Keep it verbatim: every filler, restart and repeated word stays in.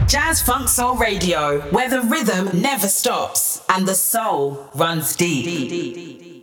Jazz Funk Soul Radio, where the rhythm never stops and the soul runs deep.